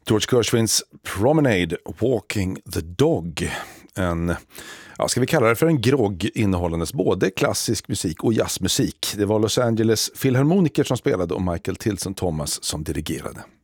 George Gershwins Promenade, Walking the Dog. Ska vi kalla det för en grogg innehållandes både klassisk musik och jazzmusik. Det var Los Angeles Philharmoniker som spelade och Michael Tilson Thomas som dirigerade.